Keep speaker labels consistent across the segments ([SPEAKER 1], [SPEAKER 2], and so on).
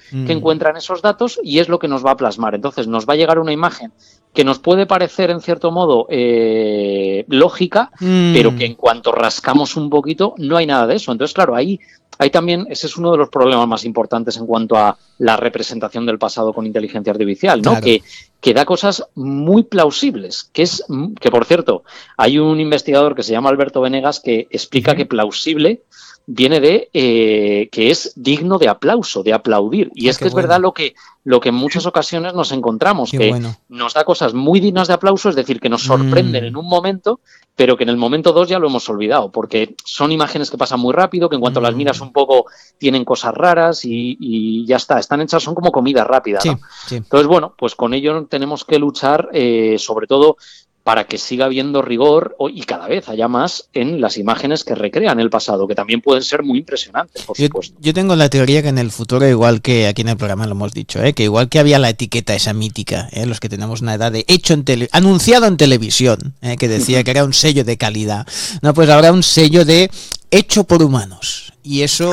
[SPEAKER 1] que encuentra en esos datos y es lo que nos va a plasmar. Entonces nos va a llegar una imagen que nos puede parecer en cierto modo lógica, pero que en cuanto rascamos un poquito no hay nada de eso. Entonces, claro, ahí también ese es uno de los problemas más importantes en cuanto a la representación del pasado con inteligencia artificial, ¿no?
[SPEAKER 2] Claro.
[SPEAKER 1] Que da cosas muy plausibles, que por cierto, hay un investigador que se llama Alberto Venegas que explica que plausible viene de que es digno de aplauso, de aplaudir. Y es que es verdad lo que en muchas ocasiones nos encontramos, que nos da cosas muy dignas de aplauso, es decir, que nos sorprenden en un momento, pero que en el momento 2 ya lo hemos olvidado, porque son imágenes que pasan muy rápido, que en cuanto las miras un poco tienen cosas raras y ya está, están hechas, son como comida rápida, ¿no?
[SPEAKER 2] Sí.
[SPEAKER 1] Entonces, bueno, pues con ello tenemos que luchar, sobre todo para que siga habiendo rigor y cada vez haya más en las imágenes que recrean el pasado, que también pueden ser muy impresionantes, por supuesto.
[SPEAKER 2] Yo tengo la teoría que en el futuro, igual que aquí en el programa lo hemos dicho, que igual que había la etiqueta esa mítica, los que tenemos una edad de anunciado en televisión, que decía que era un sello de calidad, no, pues habrá un sello de hecho por humanos. Y eso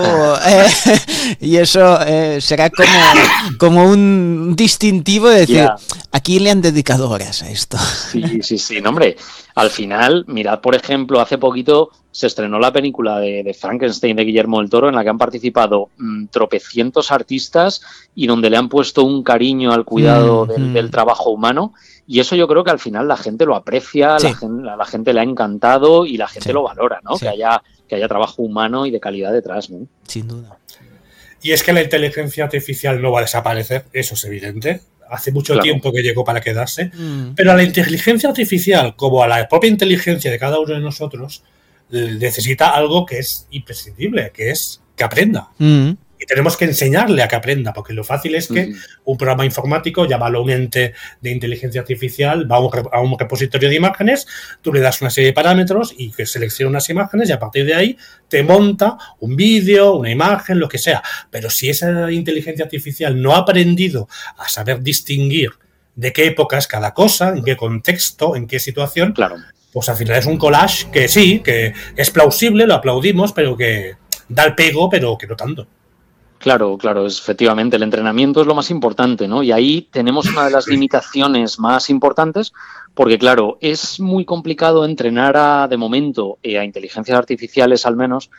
[SPEAKER 2] será como un distintivo de decir, aquí le han dedicado horas a esto.
[SPEAKER 1] Sí, no, hombre, al final, mirad, por ejemplo, hace poquito se estrenó la película de Frankenstein de Guillermo del Toro, en la que han participado tropecientos artistas y donde le han puesto un cariño al cuidado del trabajo humano, y eso yo creo que al final la gente lo aprecia, a la gente le ha encantado y la gente lo valora, ¿no? Sí. Que haya trabajo humano y de calidad detrás, ¿no?
[SPEAKER 2] Sin duda.
[SPEAKER 3] Y es que la inteligencia artificial no va a desaparecer, eso es evidente. Hace mucho tiempo que llegó para quedarse. Pero a la inteligencia artificial, como a la propia inteligencia de cada uno de nosotros, necesita algo que es imprescindible, que es que aprenda. Y tenemos que enseñarle a que aprenda, porque lo fácil es que un programa informático, llámalo un ente de inteligencia artificial, va a un repositorio de imágenes, tú le das una serie de parámetros y que selecciona unas imágenes y a partir de ahí te monta un vídeo, una imagen, lo que sea. Pero si esa inteligencia artificial no ha aprendido a saber distinguir de qué época es cada cosa, en qué contexto, en qué situación, pues al final es un collage que sí, que es plausible, lo aplaudimos, pero que da el pego, pero que no tanto.
[SPEAKER 1] Claro, efectivamente, el entrenamiento es lo más importante, ¿no? Y ahí tenemos una de las limitaciones más importantes, porque claro, es muy complicado entrenar de momento, a inteligencias artificiales al menos,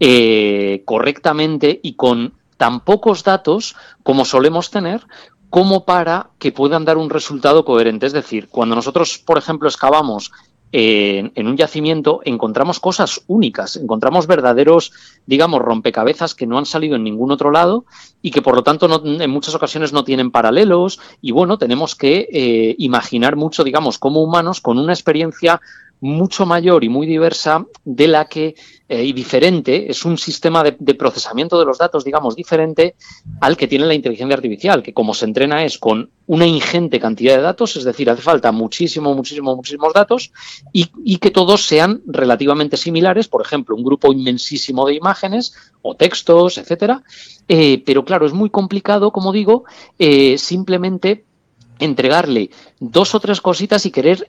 [SPEAKER 1] correctamente y con tan pocos datos como solemos tener, como para que puedan dar un resultado coherente. Es decir, cuando nosotros, por ejemplo, excavamos en un yacimiento, encontramos cosas únicas, encontramos verdaderos, digamos, rompecabezas que no han salido en ningún otro lado y que por lo tanto en muchas ocasiones no tienen paralelos y bueno, tenemos que imaginar mucho, digamos, como humanos con una experiencia mucho mayor y muy diversa de la que, y diferente, es un sistema de procesamiento de los datos, digamos, diferente al que tiene la inteligencia artificial, que como se entrena es con una ingente cantidad de datos, es decir, hace falta muchísimos datos y que todos sean relativamente similares, por ejemplo, un grupo inmensísimo de imágenes o textos, etcétera, pero claro, es muy complicado, como digo, simplemente entregarle 2 o 3 cositas y querer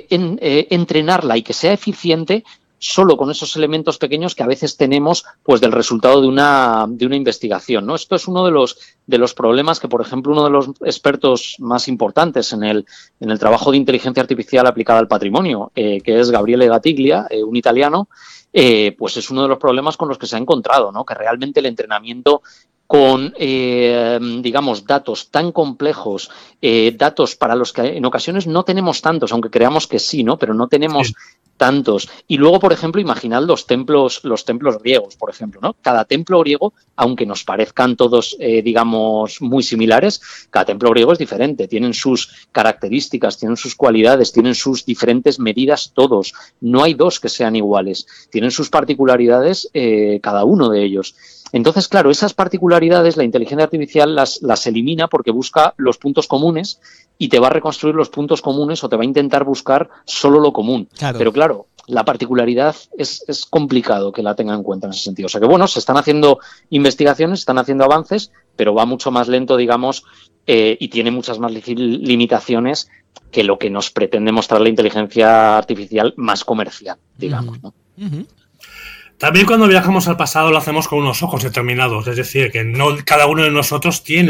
[SPEAKER 1] entrenarla y que sea eficiente solo con esos elementos pequeños que a veces tenemos pues del resultado de una investigación, ¿no? Esto es uno de los problemas que, por ejemplo, uno de los expertos más importantes en el trabajo de inteligencia artificial aplicada al patrimonio, que es Gabriele Gatiglia, un italiano, pues es uno de los problemas con los que se ha encontrado, ¿no? Que realmente el entrenamiento con, digamos, datos tan complejos, datos para los que en ocasiones no tenemos tantos, aunque creamos que sí, ¿no? Pero no tenemos tantos. Y luego, por ejemplo, imaginad los templos griegos, por ejemplo, ¿no? Cada templo griego, aunque nos parezcan todos, digamos, muy similares, cada templo griego es diferente, tienen sus características, tienen sus cualidades, tienen sus diferentes medidas todos. No hay 2 que sean iguales, tienen sus particularidades cada uno de ellos. Entonces, claro, esas particularidades la inteligencia artificial las elimina porque busca los puntos comunes y te va a reconstruir los puntos comunes o te va a intentar buscar solo lo común. Claro. Pero claro, la particularidad es complicado que la tenga en cuenta en ese sentido. O sea que bueno, se están haciendo investigaciones, se están haciendo avances, pero va mucho más lento, digamos, y tiene muchas más limitaciones que lo que nos pretende mostrar la inteligencia artificial más comercial, digamos, ¿no?
[SPEAKER 3] También cuando viajamos al pasado lo hacemos con unos ojos determinados, es decir, que no cada uno de nosotros tiene